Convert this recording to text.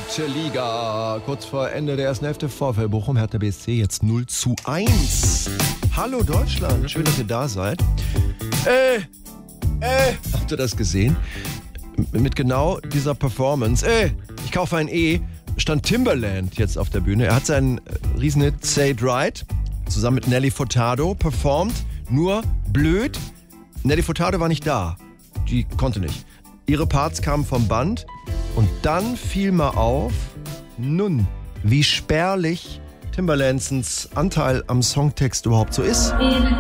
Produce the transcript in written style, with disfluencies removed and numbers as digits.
Zweite Liga. Kurz vor Ende der ersten Hälfte. VfL Bochum, Hertha BSC jetzt 0:1. Hallo Deutschland, schön, dass ihr da seid. Habt ihr das gesehen? Mit genau dieser Performance. Ich kaufe ein stand Timbaland jetzt auf der Bühne. Er hat seinen Riesenhit Say It Right zusammen mit Nelly Furtado performt. Nur blöd, Nelly Furtado war nicht da. Die konnte nicht. Ihre Parts kamen vom Band und dann fiel mal auf, wie spärlich Timbalands Anteil am Songtext überhaupt so ist.